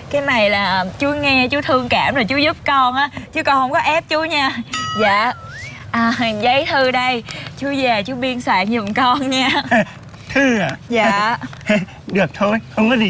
Cái này là chú nghe chú thương cảm rồi chú giúp con á, chứ con không có ép chú nha. Dạ. Giấy thư đây, chú về chú biên soạn giùm con nha. Thư à? Dạ. Được thôi, không có gì